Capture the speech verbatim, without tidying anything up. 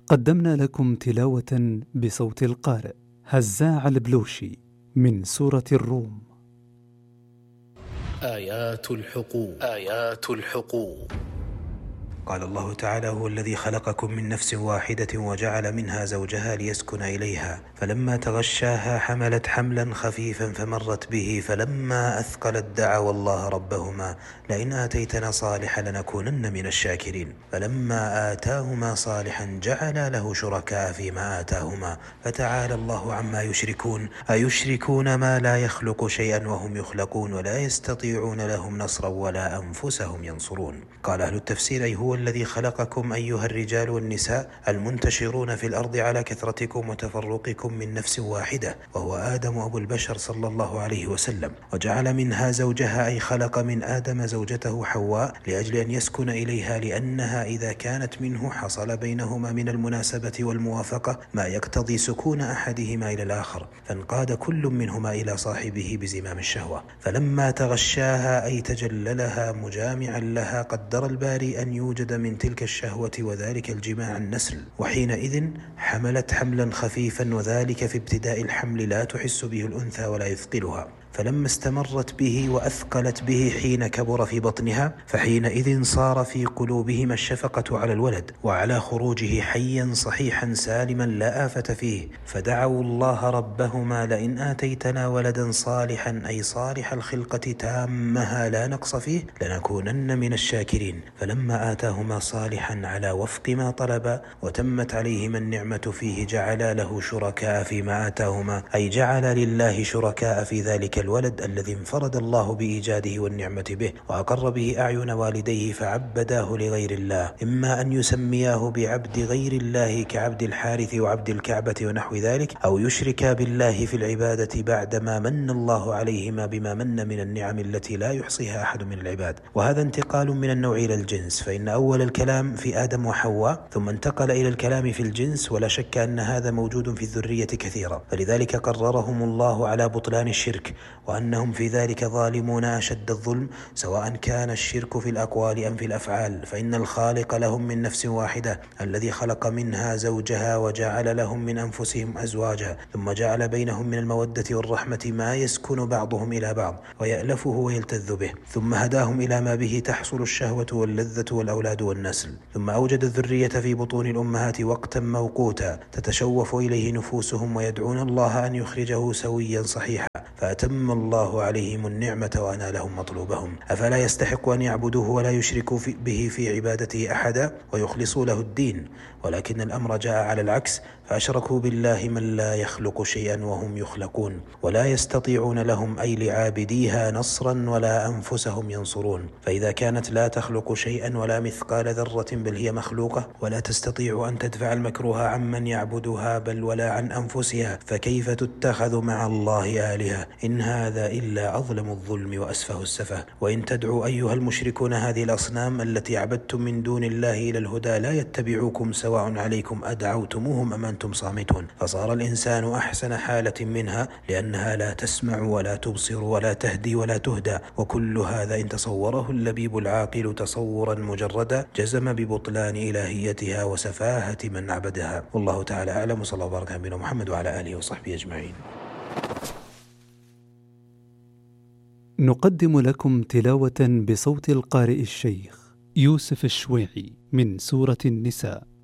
قدمنا لكم تلاوة بصوت القارئ هزاع البلوشي من سورة الروم. آيات الحقوق آيات الحقوق قال الله تعالى: هو الذي خلقكم من نفس واحدة وجعل منها زوجها ليسكن إليها فلما تغشاها حملت حملا خفيفا فمرت به فلما أثقلت دعوا الله ربهما لئن آتيتنا صالحا لنكونن من الشاكرين فلما آتاهما صالحا جعلا له شركاء فيما آتاهما فتعالى الله عما يشركون أيشركون ما لا يخلق شيئا وهم يخلقون ولا يستطيعون لهم نصرا ولا أنفسهم ينصرون. قال أهل التفسير: أي هو الذي خلقكم أيها الرجال والنساء المنتشرون في الأرض على كثرتكم وتفرقكم من نفس واحدة وهو آدم أبو البشر صلى الله عليه وسلم، وجعل منها زوجها أي خلق من آدم زوجته حواء لأجل أن يسكن إليها، لأنها إذا كانت منه حصل بينهما من المناسبة والموافقة ما يقتضي سكون أحدهما إلى الآخر، فانقاد كل منهما إلى صاحبه بزمام الشهوة. فلما تغشاها أي تجللها مجامعا لها قدر الباري أن يوجد من تلك الشهوة وذلك الجماع النسل، وحينئذ حملت حملا خفيفا، وذلك في ابتداء الحمل لا تحس به الأنثى ولا يثقلها، فلما استمرت به وأثقلت به حين كبر في بطنها فحينئذ صار في قلوبهما الشفقة على الولد وعلى خروجه حيا صحيحا سالما لا آفة فيه، فدعوا الله ربهما لئن آتيتنا ولدا صالحا أي صالح الخلقة تامها لا نقص فيه لنكونن من الشاكرين، فلما آتاهما صالحا على وفق ما طلبا وتمت عليهما النعمة فيه جعلا له شركاء فيما آتاهما أي جعل لله شركاء في ذلك الولد الذي انفرد الله بإيجاده والنعمة به وأقر به أعين والديه فعبداه لغير الله، إما أن يسمياه بعبد غير الله كعبد الحارث وعبد الكعبة ونحو ذلك، أو يشركا بالله في العبادة بعدما من الله عليهما بما من من النعم التي لا يحصيها أحد من العباد. وهذا انتقال من النوع إلى الجنس، فإن أول الكلام في آدم وحواء ثم انتقل إلى الكلام في الجنس، ولا شك أن هذا موجود في الذرية كثيرا، فلذلك قررهم الله على بطلان الشرك وأنهم في ذلك ظالمون أشد الظلم، سواء كان الشرك في الأقوال أم في الأفعال، فإن الخالق لهم من نفس واحدة الذي خلق منها زوجها وجعل لهم من أنفسهم أزواجا ثم جعل بينهم من المودة والرحمة ما يسكن بعضهم إلى بعض ويألفه ويلتذ به، ثم هداهم إلى ما به تحصل الشهوة واللذة والأولاد والنسل، ثم أوجد الذرية في بطون الأمهات وقتا موقوتا تتشوف إليه نفوسهم ويدعون الله أن يخرجه سويا صحيحا، فأتم الله عليهم النعمة وأنالهم مطلوبهم. أفلا يستحق أن يعبدوه ولا يشركوا به في عبادته أحدا ويخلصوا له الدين؟ ولكن الأمر جاء على العكس، فأشركوا بالله من لا يخلق شيئا وهم يخلقون ولا يستطيعون لهم أي لعابديها نصرا ولا أنفسهم ينصرون، فإذا كانت لا تخلق شيئا ولا مثقال ذرة بل هي مخلوقة ولا تستطيع أن تدفع المكروه عمن يعبدها بل ولا عن أنفسها، فكيف تتخذ مع الله آلهة؟ إن هذا إلا أظلم الظلم وأسفه السفه. وإن تدعوا أيها المشركون هذه الأصنام التي عبدتم من دون الله إلى الهدى لا يتبعوكم سواء عليكم أدعوتموهم أم أنتم صامتون، فصار الإنسان أحسن حالة منها لأنها لا تسمع ولا تبصر ولا تهدي ولا تهدى، وكل هذا إن تصوره اللبيب العاقل تصورا مجردا جزم ببطلان إلهيتها وسفاهة من عبدها. والله تعالى أعلم، صلى الله وبارك على نبينا محمد وعلى آله وصحبه أجمعين. نقدم لكم تلاوة بصوت القارئ الشيخ يوسف الشويعي من سورة النساء.